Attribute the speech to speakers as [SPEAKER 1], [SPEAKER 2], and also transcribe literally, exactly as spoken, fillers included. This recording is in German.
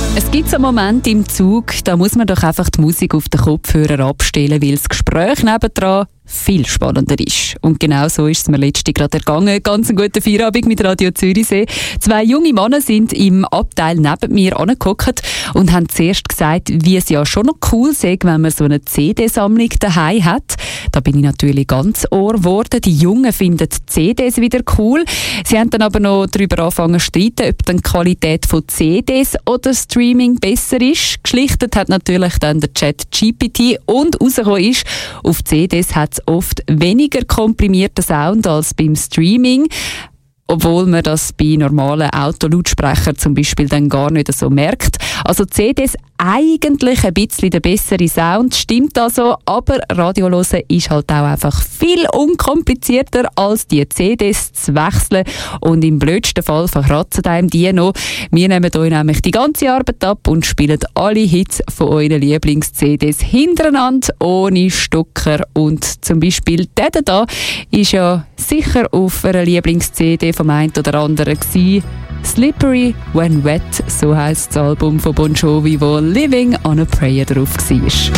[SPEAKER 1] Es gibt so Momente im Zug, da muss man doch einfach die Musik auf den Kopfhörer abstellen, weil das Gespräch nebendran viel spannender ist. Und genau so ist es mir letztens gerade ergangen. Ganz einen guten Feierabend mit Radio Zürichsee. Zwei junge Männer sind im Abteil neben mir angehockt und haben zuerst gesagt, wie es ja schon noch cool sei, wenn man so eine C D-Sammlung daheim hat. Da bin ich natürlich ganz ohr geworden. Die Jungen finden C Ds wieder cool. Sie haben dann aber noch darüber angefangen zu streiten, ob dann die Qualität von C Ds oder Streaming besser ist. Geschlichtet hat natürlich dann der Chat G P T und rausgekommen ist, auf C Ds hat es oft weniger komprimierten Sound als beim Streaming, obwohl man das bei normalen Autolautsprechern zum Beispiel dann gar nicht so merkt. Also C Ds eigentlich ein bisschen der bessere Sound, stimmt also, aber Radio hören ist halt auch einfach viel unkomplizierter als die C Ds zu wechseln und im blödsten Fall verkratzen einem die noch. Wir nehmen euch nämlich die ganze Arbeit ab und spielen alle Hits von euren Lieblings-C Ds hintereinander, ohne Stocker. Und zum Beispiel der da ist ja sicher auf einer Lieblings-C D vom einen oder anderen gewesen. Slippery When Wet, so heisst das Album von Bon Jovi, wo Living on a Prayer drauf war.